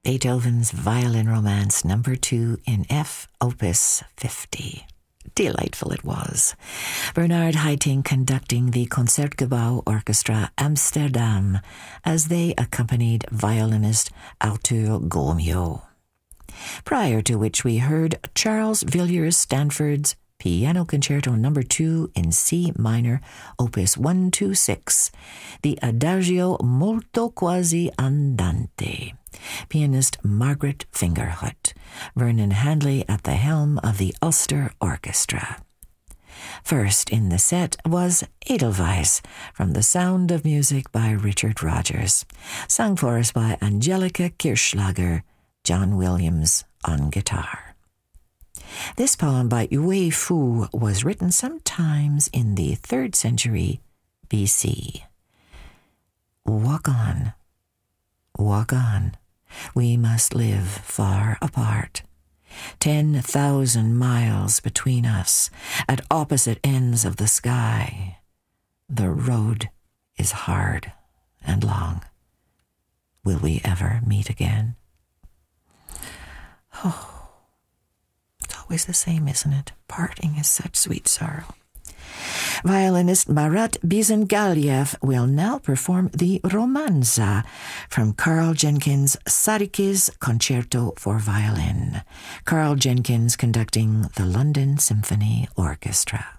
Beethoven's Violin Romance No. 2 in F, Opus 50. Delightful it was. Bernard Haitink conducting the Concertgebouw Orchestra Amsterdam as they accompanied violinist Arthur Gomio. Prior to which we heard Charles Villiers Stanford's Piano Concerto No. 2 in C minor, Opus 126, the Adagio Molto Quasi Andante. Pianist Margaret Fingerhut, Vernon Handley at the helm of the Ulster Orchestra. First in the set was Edelweiss from The Sound of Music by Richard Rogers, sung for us by Angelica Kirchschlager, John Williams on guitar. This poem by Yue Fu was written sometimes in the 3rd century BC. Walk on, we must live far apart. 10,000 miles between us, at opposite ends of the sky. The road is hard and long. Will we ever meet again? Oh, it's always the same, isn't it? Parting is such sweet sorrow. Violinist Marat Bizengaliev will now perform the Romanza from Carl Jenkins' Sarikis Concerto for Violin. Carl Jenkins conducting the London Symphony Orchestra.